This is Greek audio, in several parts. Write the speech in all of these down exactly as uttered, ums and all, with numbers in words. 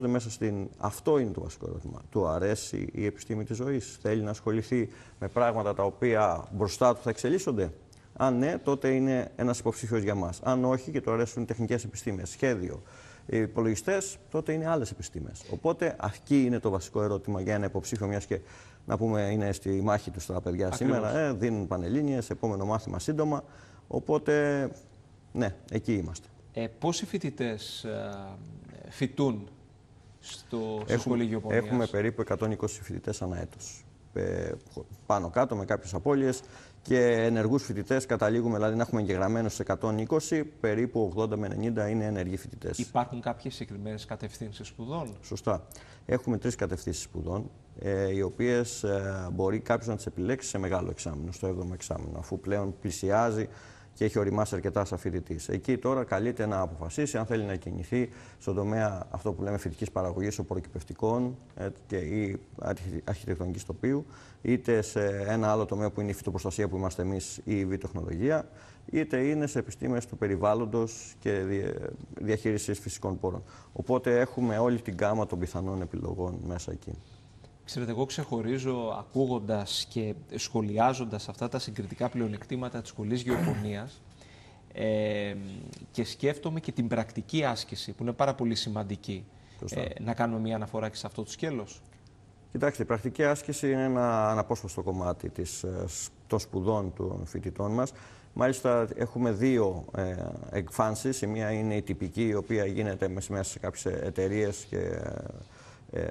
Μέσα στην... Αυτό είναι το βασικό ερώτημα. Του αρέσει η επιστήμη της ζωής? Θέλει να ασχοληθεί με πράγματα τα οποία μπροστά του θα εξελίσσονται? Αν ναι, τότε είναι ένας υποψήφιος για μας. Αν όχι και του αρέσουν οι τεχνικές επιστήμες, σχέδιο, οι υπολογιστές, τότε είναι άλλες επιστήμες. Οπότε, εκεί είναι το βασικό ερώτημα για ένα υποψήφιο, μιας και να πούμε είναι στη μάχη τους τα παιδιά Ακριβώς. σήμερα. Ε, δίνουν πανελλήνιες, επόμενο μάθημα σύντομα. Οπότε, ναι, εκεί είμαστε. Ε, πόσοι φοιτητές ε, φοιτούν στο, στο Έχουμε, Σχολείο Γεωπονίας? έχουμε περίπου εκατόν είκοσι φοιτητές ανά έτος. Ε, πάνω κάτω με κάποιες απώλειες και ενεργούς φοιτητές καταλήγουμε, δηλαδή να έχουμε εγγεγραμμένους εκατόν είκοσι, περίπου ογδόντα με ενενήντα είναι ενεργοί φοιτητές. Υπάρχουν κάποιες συγκεκριμένες κατευθύνσεις σπουδών? Σωστά. Έχουμε τρεις κατευθύνσεις σπουδών, ε, οι οποίες ε, μπορεί κάποιος να τις επιλέξει σε μεγάλο εξάμηνο, στο έβδομο εξάμηνο, αφού πλέον πλησιάζει και έχει οριμάσει αρκετά σαν φοιτητής. Εκεί τώρα καλείται να αποφασίσει αν θέλει να κινηθεί στον τομέα αυτό που λέμε φοιτητικής παραγωγής, οπωροκυπευτικών ε, και ή αρχιτεκτονικής τοπίου, είτε σε ένα άλλο τομέα που είναι η φυτοπροστασία που είμαστε εμείς ή η βιοτεχνολογία, είτε είναι σε επιστήμες του περιβάλλοντος και διαχείρισης φυσικών πόρων. Οπότε έχουμε όλη την γκάμα των πιθανών επιλογών μέσα εκεί. Ξέρετε, εγώ ξεχωρίζω ακούγοντας και σχολιάζοντας αυτά τα συγκριτικά πλεονεκτήματα της Σχολής Γεωπονίας ε, και σκέφτομαι και την πρακτική άσκηση που είναι πάρα πολύ σημαντική. Ε, να κάνουμε μια αναφορά και σε αυτό το σκέλος. Κοιτάξτε, η πρακτική άσκηση είναι ένα αναπόσπαστο κομμάτι της, των σπουδών των φοιτητών μας. Μάλιστα, έχουμε δύο ε, εκφάνσεις. Η μία είναι η τυπική, η οποία γίνεται μέσα σε κάποιες εταιρείες και ε,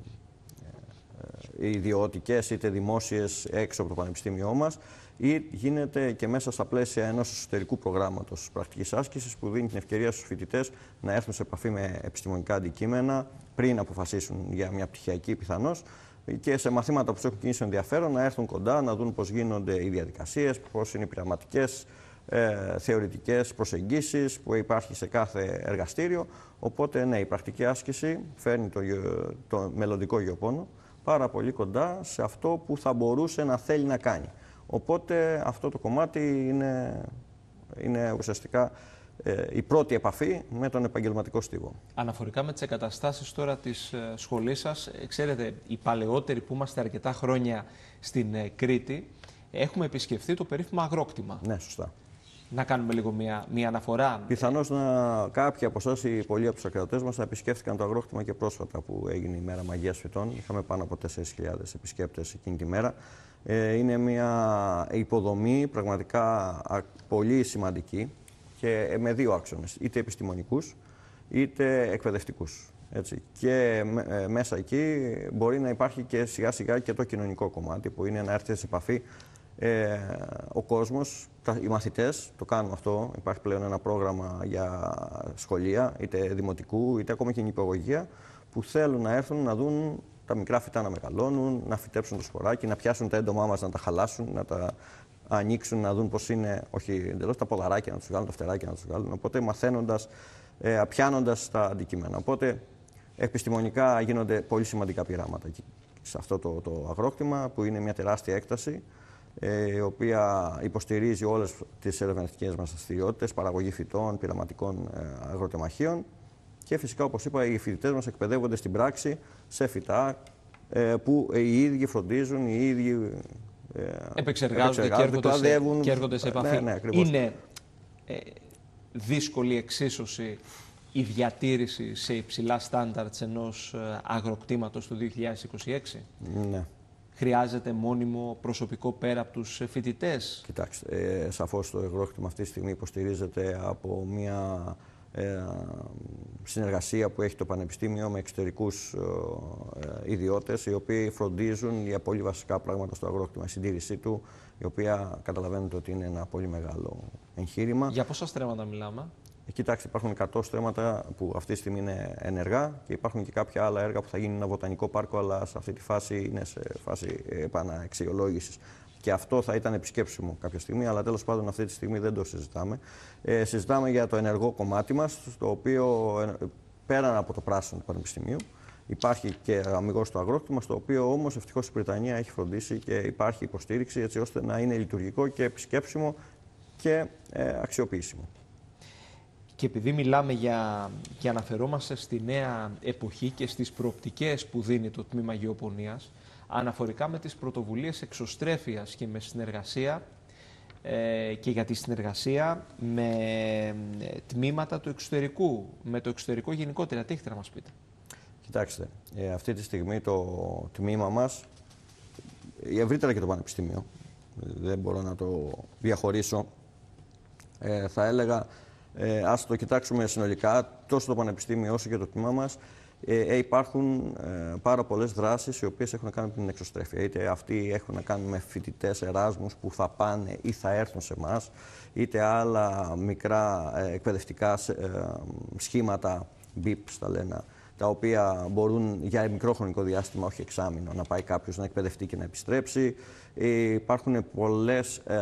ιδιωτικές είτε δημόσιες έξω από το πανεπιστήμιό μας, ή γίνεται και μέσα στα πλαίσια ενός εσωτερικού προγράμματος πρακτικής άσκησης που δίνει την ευκαιρία στους φοιτητές να έρθουν σε επαφή με επιστημονικά αντικείμενα πριν αποφασίσουν για μια πτυχιακή πιθανώς και σε μαθήματα που τους έχουν κινήσει ενδιαφέρον να έρθουν κοντά, να δουν πώς γίνονται οι διαδικασίες, πώς είναι οι πειραματικές, ε, θεωρητικές προσεγγίσεις που υπάρχει σε κάθε εργαστήριο. Οπότε, ναι, η πρακτική άσκηση φέρνει το, το μελλοντικό γεωπόνο πάρα πολύ κοντά σε αυτό που θα μπορούσε να θέλει να κάνει. Οπότε αυτό το κομμάτι είναι, είναι ουσιαστικά ε, η πρώτη επαφή με τον επαγγελματικό στίβο. Αναφορικά με τις εγκαταστάσεις τώρα της ε, σχολής σας, ε, ξέρετε, οι παλαιότεροι που είμαστε αρκετά χρόνια στην ε, Κρήτη, έχουμε επισκεφθεί το περίφημο αγρόκτημα. Ναι, σωστά. Να κάνουμε λίγο μια, μια αναφορά. Πιθανώς να κάποιοι από εσάς ή πολλοί από τους ακροατές μας να επισκέφθηκαν το αγρόκτημα και πρόσφατα που έγινε η μέρα Μαγείας Φυτών. Είχαμε πάνω από τέσσερις χιλιάδες επισκέπτες εκείνη τη μέρα. Ε, είναι μια υποδομή πραγματικά πολύ σημαντική και με δύο άξονες, είτε επιστημονικούς είτε εκπαιδευτικούς. Έτσι. Και ε, μέσα εκεί μπορεί να υπάρχει και σιγά σιγά και το κοινωνικό κομμάτι που είναι να έρθει σε επαφή Ε, ο κόσμος, τα, οι μαθητές το κάνουν αυτό. Υπάρχει πλέον ένα πρόγραμμα για σχολεία, είτε δημοτικού, είτε ακόμα και νηπιαγωγεία, που θέλουν να έρθουν να δουν τα μικρά φυτά να μεγαλώνουν, να φυτέψουν το σποράκι, να πιάσουν τα έντομά μας, να τα χαλάσουν, να τα ανοίξουν, να δουν πώς είναι, όχι εντελώς τα ποδαράκια να τους βγάλουν, τα φτεράκια να τους βγάλουν. Οπότε μαθαίνοντας, ε, πιάνοντας τα αντικείμενα. Οπότε επιστημονικά γίνονται πολύ σημαντικά πειράματα σε αυτό το, το αγρόκτημα, που είναι μια τεράστια έκταση, η οποία υποστηρίζει όλες τις ερευνητικές μας δραστηριότητες, παραγωγή φυτών, πειραματικών αγροτεμαχίων και φυσικά, όπως είπα, οι φοιτητές μας εκπαιδεύονται στην πράξη σε φυτά που οι ίδιοι φροντίζουν, οι ίδιοι επεξεργάζονται, και έρχονται, σε, και έρχονται σε επαφή. Ναι, ναι, είναι ε, δύσκολη εξίσωση η διατήρηση σε υψηλά στάνταρτς ενός αγροκτήματος του δύο χιλιάδες είκοσι έξι. Ναι. Χρειάζεται μόνιμο προσωπικό πέρα από τους φοιτητές? Κοιτάξτε, ε, σαφώς το αγρόκτημα αυτή τη στιγμή υποστηρίζεται από μια ε, συνεργασία που έχει το Πανεπιστήμιο με εξωτερικούς ε, ιδιώτες, οι οποίοι φροντίζουν για πολύ βασικά πράγματα στο αγρόκτημα, η συντήρησή του, η οποία καταλαβαίνετε ότι είναι ένα πολύ μεγάλο εγχείρημα. Για πόσα στρέμματα μιλάμε? Ε, κοιτάξτε, υπάρχουν εκατό στρέμματα που αυτή τη στιγμή είναι ενεργά και υπάρχουν και κάποια άλλα έργα που θα γίνει ένα βοτανικό πάρκο, αλλά σε αυτή τη φάση είναι σε φάση επαναξιολόγησης. Και αυτό θα ήταν επισκέψιμο κάποια στιγμή, αλλά τέλος πάντων αυτή τη στιγμή δεν το συζητάμε. Ε, συζητάμε για το ενεργό κομμάτι μας, το οποίο πέραν από το πράσινο του Πανεπιστημίου υπάρχει και αμιγώς το αγρόκτημα, στο οποίο όμως ευτυχώς η Βρετανία έχει φροντίσει και υπάρχει υποστήριξη έτσι ώστε να είναι λειτουργικό και επισκέψιμο και ε, αξιοποιήσιμο. και επειδή μιλάμε για, και αναφερόμαστε στη νέα εποχή και στις προοπτικές που δίνει το τμήμα γεωπονίας, αναφορικά με τις πρωτοβουλίες εξωστρέφειας και με συνεργασία ε, και για τη συνεργασία με ε, τμήματα του εξωτερικού, με το εξωτερικό γενικότερα. Τι έχετε να μας πείτε? Κοιτάξτε, ε, αυτή τη στιγμή το τμήμα μας, ευρύτερα και το Πανεπιστήμιο, δεν μπορώ να το διαχωρίσω, ε, θα έλεγα, ε, ας το κοιτάξουμε συνολικά, τόσο το Πανεπιστήμιο όσο και το τμήμα μας, ε, υπάρχουν ε, πάρα πολλές δράσεις οι οποίες έχουν να κάνουν με την εξωστρέφεια. Είτε αυτοί έχουν να κάνουν με φοιτητές εράσμους που θα πάνε ή θα έρθουν σε εμάς, είτε άλλα μικρά ε, εκπαιδευτικά ε, σχήματα, μπιπς τα λένε, τα οποία μπορούν για μικρό χρονικό διάστημα, όχι εξάμηνο, να πάει κάποιος να εκπαιδευτεί και να επιστρέψει. Υπάρχουν πολλές ε,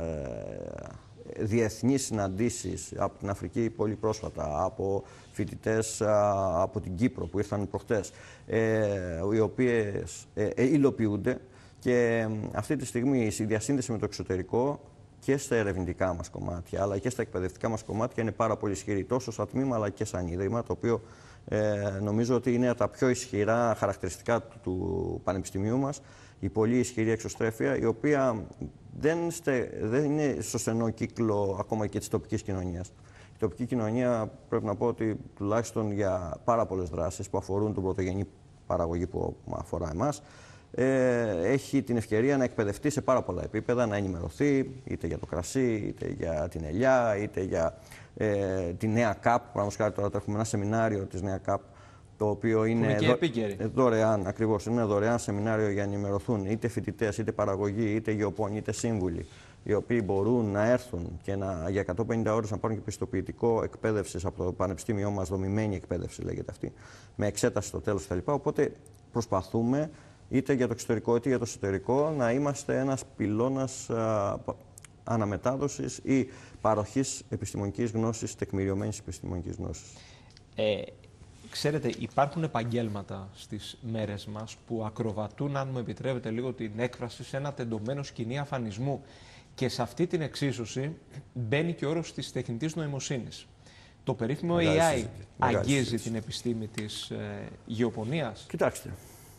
διεθνείς συναντήσεις από την Αφρική πολύ πρόσφατα, από φοιτητές από την Κύπρο που ήρθαν προχτές, ε, οι οποίες ε, υλοποιούνται και αυτή τη στιγμή η διασύνδεση με το εξωτερικό και στα ερευνητικά μας κομμάτια αλλά και στα εκπαιδευτικά μας κομμάτια είναι πάρα πολύ ισχυρή, τόσο σαν τμήμα αλλά και σαν ίδρυμα, το οποίο ε, νομίζω ότι είναι τα πιο ισχυρά χαρακτηριστικά του, του Πανεπιστημίου μας, η πολύ ισχυρή εξωστρέφεια, η οποία δεν, στε, δεν είναι στο στενό κύκλο ακόμα και της τοπικής κοινωνίας. Η τοπική κοινωνία πρέπει να πω ότι τουλάχιστον για πάρα πολλές δράσεις που αφορούν την πρωτογενή παραγωγή που αφορά εμάς, Ε, έχει την ευκαιρία να εκπαιδευτεί σε πάρα πολλά επίπεδα, να ενημερωθεί είτε για το κρασί, είτε για την ελιά, είτε για ε, τη νέα ΚΑΠ. Παραδείγματος χάρη, τώρα έχουμε ένα σεμινάριο της νέα ΚΑΠ, το οποίο είναι, είναι και επίκαιρη. δωρεάν, ακριβώς, είναι δωρεάν σεμινάριο για να ενημερωθούν είτε φοιτητές, είτε παραγωγοί, είτε γεωπόνοι, είτε σύμβουλοι, οι οποίοι μπορούν να έρθουν και να, για εκατόν πενήντα ώρες να πάρουν και πιστοποιητικό εκπαίδευση από το Πανεπιστήμιό μας, δομημένη εκπαίδευση λέγεται αυτή, με εξέταση στο τέλος κτλ. Οπότε προσπαθούμε είτε για το εξωτερικό είτε για το εσωτερικό να είμαστε ένας πυλώνας α, αναμετάδοσης ή παροχής επιστημονικής γνώσης, τεκμηριωμένης επιστημονικής γνώσης. Ε, ξέρετε, υπάρχουν επαγγέλματα στις μέρες μας που ακροβατούν, αν μου επιτρέπετε λίγο την έκφραση, σε ένα τεντωμένο σκηνή αφανισμού. Και σε αυτή την εξίσωση μπαίνει και ο όρος της τεχνητής νοημοσύνης. Το περίφημο Μεγάλη έι άι συζήτηση. αγγίζει συζήτηση. την επιστήμη της ε, γεωπονίας. Κοιτάξτε,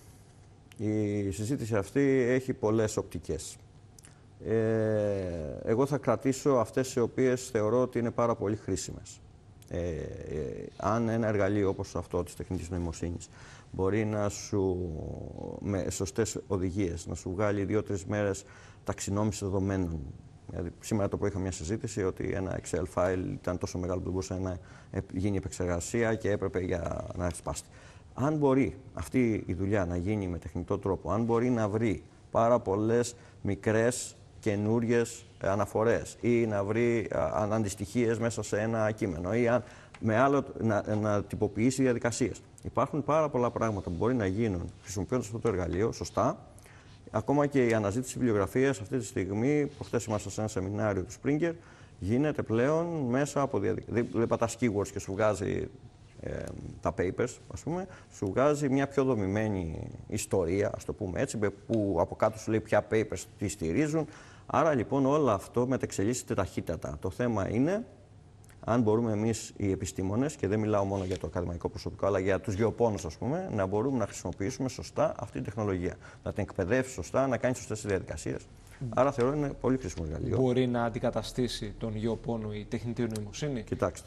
η συζήτηση αυτή έχει πολλές οπτικές. Ε, εγώ θα κρατήσω αυτές οι οποίες θεωρώ ότι είναι πάρα πολύ χρήσιμες. Ε, ε, αν ένα εργαλείο όπως αυτό της τεχνητής νοημοσύνης μπορεί να σου, με σωστές οδηγίες, να σου βγάλει δύο-τρεις μέρες ταξινόμηση δεδομένων. Δηλαδή, σήμερα το πρωί είχα μια συζήτηση ότι ένα Excel file ήταν τόσο μεγάλο που δεν μπορούσε να γίνει επεξεργασία και έπρεπε για να σπάσει. Αν μπορεί αυτή η δουλειά να γίνει με τεχνητό τρόπο, αν μπορεί να βρει πάρα πολλές μικρές καινούριες αναφορές ή να βρει αντιστοιχίες μέσα σε ένα κείμενο ή αν, με άλλο να, να τυποποιήσει διαδικασίες. Υπάρχουν πάρα πολλά πράγματα που μπορεί να γίνουν χρησιμοποιώντας αυτό το εργαλείο σωστά. Ακόμα και η αναζήτηση βιβλιογραφίας αυτή τη στιγμή, προχθές ήμασταν σε ένα σεμινάριο του Springer, γίνεται πλέον μέσα από διαδικασίες. Δεν πατάς keywords και σου βγάζει ε, τα papers, ας πούμε, σου βγάζει μια πιο δομημένη ιστορία, ας το πούμε έτσι, που από κάτω σου λέει ποια papers τι στηρίζουν. Άρα λοιπόν όλο αυτό μετεξελίσσεται ταχύτατα. Το θέμα είναι αν μπορούμε εμείς οι επιστήμονες, και δεν μιλάω μόνο για το ακαδημαϊκό προσωπικό, αλλά για τους γεωπόνους, ας πούμε, να μπορούμε να χρησιμοποιήσουμε σωστά αυτή την τεχνολογία. Να την εκπαιδεύσει σωστά, να κάνει σωστές διαδικασίες. Mm. Άρα θεωρώ είναι πολύ χρήσιμο εργαλείο. Μπορεί να αντικαταστήσει τον γεωπόνο η τεχνητή νοημοσύνη? Κοιτάξτε.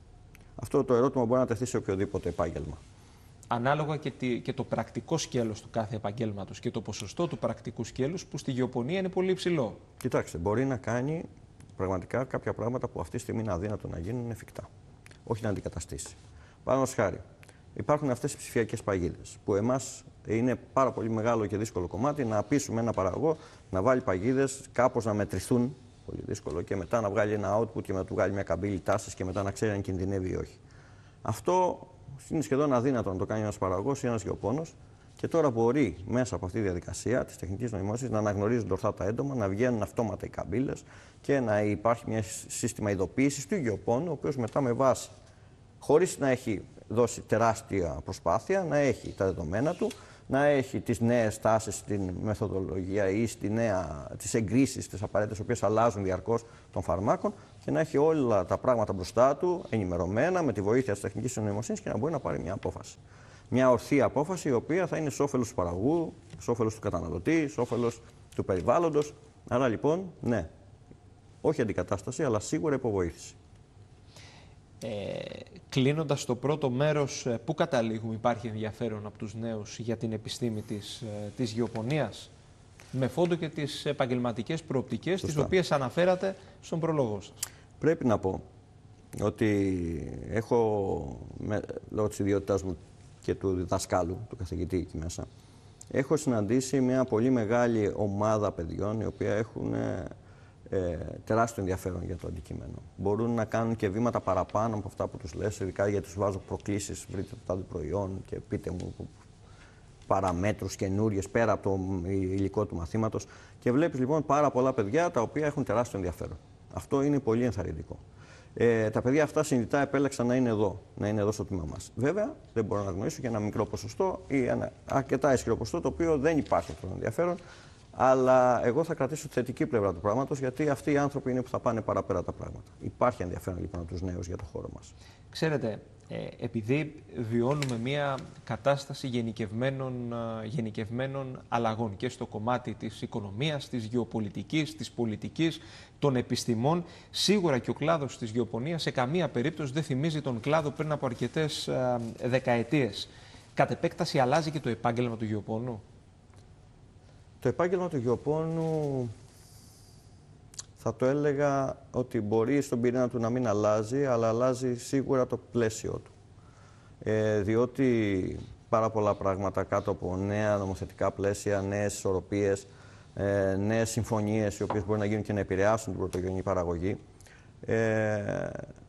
Αυτό το ερώτημα μπορεί να τεθεί σε οποιοδήποτε επάγγελμα. Ανάλογα και, τη, και το πρακτικό σκέλος του κάθε επαγγέλματος και το ποσοστό του πρακτικού σκέλους που στη γεωπονία είναι πολύ υψηλό. Κοιτάξτε, μπορεί να κάνει πραγματικά κάποια πράγματα που αυτή τη στιγμή είναι αδύνατο να γίνουν εφικτά. Όχι να αντικαταστήσει. Παραδείγματος χάρη, υπάρχουν αυτές οι ψηφιακές παγίδες που εμάς είναι πάρα πολύ μεγάλο και δύσκολο κομμάτι να πείσουμε ένα παραγωγό να βάλει παγίδες, κάπως να μετρηθούν. Πολύ δύσκολο, και μετά να βγάλει ένα output και να του βγάλει μια καμπύλη τάσης και μετά να ξέρει αν κινδυνεύει ή όχι. Αυτό είναι σχεδόν αδύνατο να το κάνει ένας παραγωγός ή ένας γεωπόνος. Και τώρα μπορεί μέσα από αυτή τη διαδικασία της τεχνητής νοημοσύνης να αναγνωρίζουν ορθά τα έντομα, να βγαίνουν αυτόματα οι καμπύλες και να υπάρχει μια σύστημα ειδοποίησης του γεωπόνου, ο οποίος μετά με βάση, χωρίς να έχει δώσει τεράστια προσπάθεια, να έχει τα δεδομένα του, να έχει τις νέες τάσεις στην μεθοδολογία ή στη νέα, τις εγκρίσεις, τις απαραίτητες, οι οποίες αλλάζουν διαρκώς των φαρμάκων, και να έχει όλα τα πράγματα μπροστά του, ενημερωμένα, με τη βοήθεια της τεχνικής νοημοσύνης και να μπορεί να πάρει μια απόφαση. Μια ορθή απόφαση, η οποία θα είναι σ' όφελος του παραγωγού, σ' όφελος του καταναλωτή, σ' όφελος του περιβάλλοντος. Άρα λοιπόν, ναι, όχι αντικατάσταση, αλλά σίγουρα υποβοήθηση. Ε, κλείνοντας το πρώτο μέρος, πού καταλήγουμε, υπάρχει ενδιαφέρον από τους νέους για την επιστήμη της, της γεωπονίας, με φόντο και τις επαγγελματικές προοπτικές, Σωστά. τις οποίες αναφέρατε στον πρόλογό σας. Πρέπει να πω ότι έχω, με, λόγω της ιδιότητάς μου και του διδασκάλου, του καθηγητή εκεί μέσα, έχω συναντήσει μια πολύ μεγάλη ομάδα παιδιών, οι οποία έχουν ε, τεράστιο ενδιαφέρον για το αντικείμενο. Μπορούν να κάνουν και βήματα παραπάνω από αυτά που τους λες, ειδικά γιατί τους βάζω προκλήσεις, βρείτε το τάδε προϊόν και πείτε μου παραμέτρους καινούριες πέρα από το υλικό του μαθήματος. Και βλέπεις λοιπόν πάρα πολλά παιδιά τα οποία έχουν τεράστιο ενδιαφέρον. Αυτό είναι πολύ ενθαρρυντικό. Ε, τα παιδιά αυτά συνειδητά επέλεξαν να είναι εδώ, να είναι εδώ στο τμήμα μας. Βέβαια, δεν μπορώ να γνωρίσω και ένα μικρό ποσοστό ή ένα αρκετά ισχυρό ποσοστό, το οποίο δεν υπάρχει αυτό το ενδιαφέρον. Αλλά εγώ θα κρατήσω τη θετική πλευρά του πράγματος, γιατί αυτοί οι άνθρωποι είναι που θα πάνε παραπέρα τα πράγματα. Υπάρχει ενδιαφέρον λοιπόν από τους νέους για το χώρο μας. Ξέρετε, ε, επειδή βιώνουμε μια κατάσταση γενικευμένων, γενικευμένων αλλαγών και στο κομμάτι της οικονομίας, της γεωπολιτικής, της πολιτικής, των επιστημών, σίγουρα και ο κλάδος της γεωπονίας σε καμία περίπτωση δεν θυμίζει τον κλάδο πριν από αρκετές ε, δεκαετίες. Κατ' επέκταση αλλάζει και το επάγγελμα του γεωπόνου. Το επάγγελμα του γεωπόνου θα το έλεγα ότι μπορεί στον πυρήνα του να μην αλλάζει, αλλά αλλάζει σίγουρα το πλαίσιο του. Ε, διότι πάρα πολλά πράγματα κάτω από νέα νομοθετικά πλαίσια, νέες ισορροπίες, ε, νέες συμφωνίες, οι οποίες μπορεί να γίνουν και να επηρεάσουν την πρωτογενή παραγωγή, ε,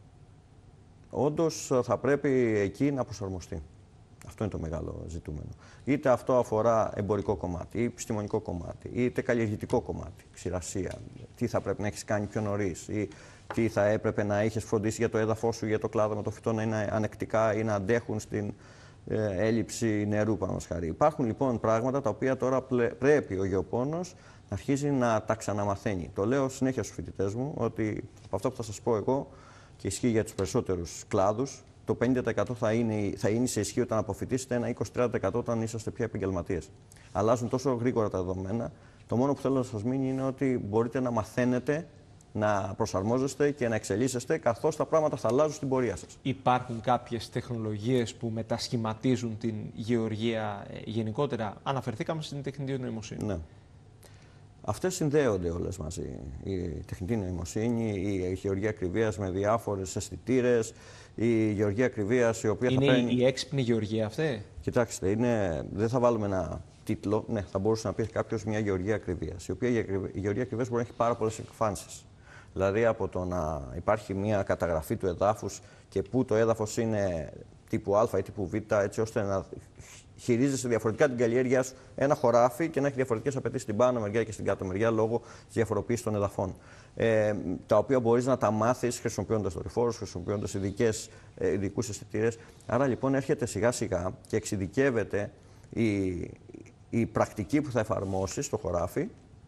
όντως θα πρέπει εκεί να προσαρμοστεί. Αυτό είναι το μεγάλο ζητούμενο. Είτε αυτό αφορά εμπορικό κομμάτι, ή επιστημονικό κομμάτι, είτε καλλιεργητικό κομμάτι, ξηρασία, τι θα πρέπει να έχεις κάνει πιο νωρίς, ή τι θα έπρεπε να έχεις φροντίσει για το έδαφος σου, για το κλάδο με το φυτό να είναι ανεκτικά ή να αντέχουν στην ε, έλλειψη νερού, παραδείγματος χάρη. Υπάρχουν λοιπόν πράγματα τα οποία τώρα πλε... πρέπει ο γεωπόνος να αρχίζει να τα ξαναμαθαίνει. Το λέω συνέχεια στους φοιτητές μου ότι από αυτό που θα σας πω εγώ και ισχύει για τους περισσότερους κλάδους, το πενήντα τοις εκατό θα είναι, θα είναι σε ισχύ όταν αποφοιτήσετε, ένα είκοσι με τριάντα τοις εκατό όταν είσαστε πια επαγγελματίες. Αλλάζουν τόσο γρήγορα τα δεδομένα. Το μόνο που θέλω να σας μείνει είναι ότι μπορείτε να μαθαίνετε, να προσαρμόζεστε και να εξελίσσεστε, καθώς τα πράγματα θα αλλάζουν στην πορεία σας. Υπάρχουν κάποιες τεχνολογίες που μετασχηματίζουν την γεωργία ε, γενικότερα. Αναφερθήκαμε στην τεχνητή νοημοσύνη. Ναι. Αυτές συνδέονται όλες μαζί. Η τεχνητή νοημοσύνη, η γεωργία ακριβίας με διάφορες αισθητήρες, η γεωργία ακριβίας η οποία είναι θα παίρνει... η έξυπνη γεωργία αυτή. Κοιτάξτε, είναι... δεν θα βάλουμε ένα τίτλο. Ναι, θα μπορούσε να πει κάποιο μια γεωργία ακριβίας, η οποία η γεωργία ακριβίας μπορεί να έχει πάρα πολλές εκφάνσεις. Δηλαδή από το να υπάρχει μια καταγραφή του εδάφους και πού το έδαφος είναι τύπου Α ή τύπου Β, έτσι ώστε να χειρίζεσαι διαφορετικά την καλλιέργειά σου ένα χωράφι και να έχει διαφορετικές απαιτήσεις στην πάνω μεριά και στην κάτω μεριά λόγω της διαφοροποίησης των εδαφών. Ε, τα οποία μπορείς να τα μάθεις χρησιμοποιώντας δορυφόρους, χρησιμοποιώντας ειδικούς αισθητήρες. Άρα λοιπόν έρχεται σιγά σιγά και εξειδικεύεται η, η πρακτική που θα εφαρμόσεις στο χωράφι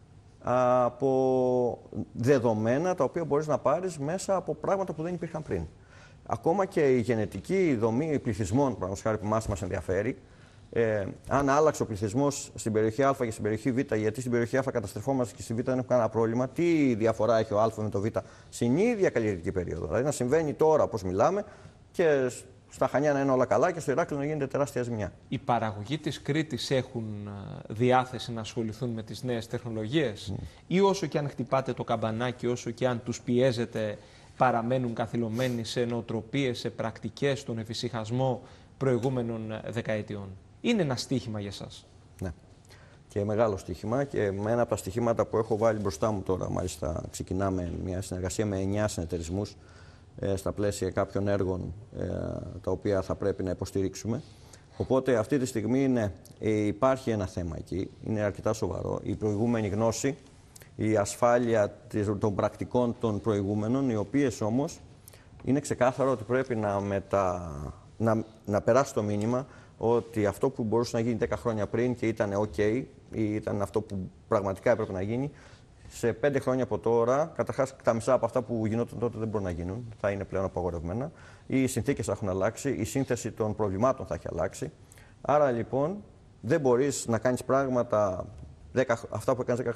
από δεδομένα τα οποία μπορείς να πάρεις μέσα από πράγματα που δεν υπήρχαν πριν. Ακόμα και η γενετική δομή πληθυσμών, παραδείγματος χάρη που μας, μας ενδιαφέρει, ε, αν άλλαξε ο πληθυσμός στην περιοχή Α και στην περιοχή Β, γιατί στην περιοχή Α καταστρεφόμαστε και στη Β δεν έχουμε κανένα πρόβλημα, τι διαφορά έχει ο Α με το Β στην ίδια καλλιεργητική περίοδο. Δηλαδή να συμβαίνει τώρα όπως μιλάμε και στα Χανιά να είναι όλα καλά και στο Ηράκλειο να γίνεται τεράστια ζημιά. Οι παραγωγοί της Κρήτης έχουν διάθεση να ασχοληθούν με τις νέες τεχνολογίες mm. ή όσο και αν χτυπάτε το καμπανάκι, όσο και αν τους πιέζετε, παραμένουν καθυλωμένοι σε νοοτροπίες, σε πρακτικές, στον εφησυχασμό προηγούμενων δεκαετιών. Είναι ένα στοίχημα για σας. Ναι. Και μεγάλο στοίχημα και με ένα από τα στοιχήματα που έχω βάλει μπροστά μου τώρα, μάλιστα ξεκινάμε μια συνεργασία με εννιά συνεταιρισμούς ε, στα πλαίσια κάποιων έργων ε, τα οποία θα πρέπει να υποστηρίξουμε. Οπότε αυτή τη στιγμή ναι, ε, υπάρχει ένα θέμα εκεί, είναι αρκετά σοβαρό. Η προηγούμενη γνώση, η ασφάλεια των πρακτικών των προηγούμενων, οι οποίες όμως είναι ξεκάθαρο ότι πρέπει να, μετα... να, να περάσει το μήνυμα ότι αυτό που μπορούσε να γίνει δέκα χρόνια πριν και ήταν ok ή ήταν αυτό που πραγματικά έπρεπε να γίνει, σε πέντε χρόνια από τώρα, καταρχάς τα μισά από αυτά που γινόταν τότε δεν μπορούν να γίνουν, θα είναι πλέον απαγορευμένα. Οι συνθήκες θα έχουν αλλάξει, η σύνθεση των προβλημάτων θα έχει αλλάξει. Άρα λοιπόν δεν μπορείς να κάνεις πράγματα, δέκα, αυτά που έκανες δέκα